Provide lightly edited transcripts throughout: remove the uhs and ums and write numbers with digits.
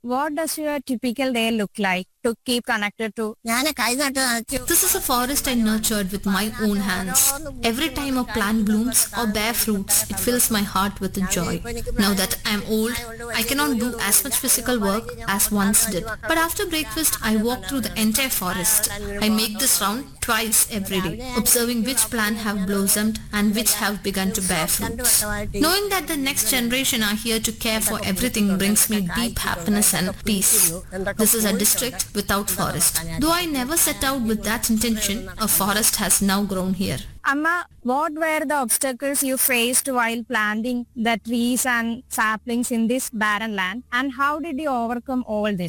what does your typical day look like to keep connected to? This is a forest I nurtured with my own hands. Every time a plant blooms or bear fruits, it fills my heart with joy. Now that I'm old, I cannot do as much physical work as once did. But after breakfast, I walk through the entire forest. I make this round twice every day, observing which plants have blossomed and which have begun to bear fruits. Knowing that the next generation are here to care for everything brings me deep happiness and peace. This is a district without forest. Though I never set out with that intention, a forest has now grown here. Amma, what were the obstacles you faced while planting the trees and saplings in this barren land, and how did you overcome all this?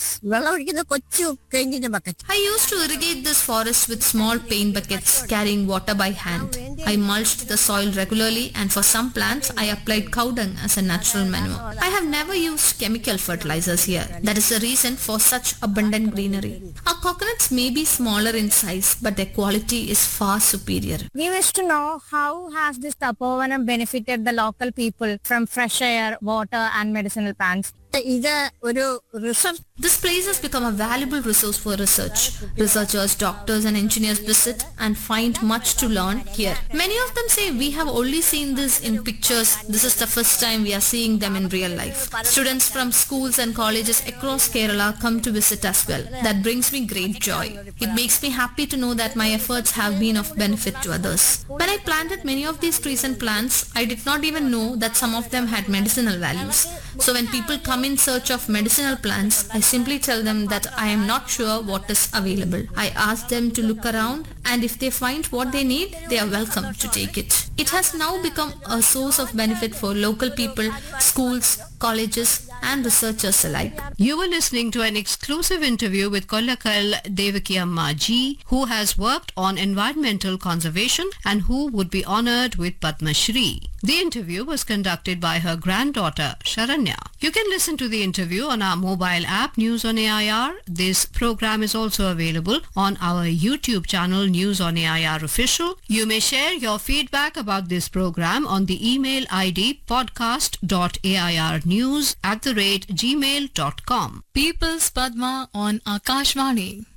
I used to irrigate this forest with small paint buckets, carrying water by hand. I mulched the soil regularly, and for some plants I applied cow dung as a natural manure. I have never used chemical fertilizers here. That is the reason for such abundant greenery. Our coconuts may be smaller in size, but their quality is far superior. We wish to know how has this Tapovanam benefited the local people from fresh air, water and medicinal plants. This place has become a valuable resource for research. Researchers, doctors and engineers visit and find much to learn here. Many of them say we have only seen this in pictures. This is the first time we are seeing them in real life. Students from schools and colleges across Kerala come to visit as well. That brings me great joy. It makes me happy to know that my efforts have been of benefit to others. When I planted many of these trees and plants, I did not even know that some of them had medicinal values. So when people come in search of medicinal plants, I simply tell them that I am not sure what is available. I ask them to look around, and if they find what they need, they are welcome to take it. It has now become a source of benefit for local people, schools, colleges and researchers alike. You were listening to an exclusive interview with Kollakal Devakiyamma Ji, who has worked on environmental conservation and who would be honored with Padma Shri. The interview was conducted by her granddaughter Sharanya. You can listen to the interview on our mobile app News on AIR. This program is also available on our YouTube channel News on AIR Official. You may share your feedback about this program on the email ID podcast.airnews@gmail.com. People's Padma on Akashvani.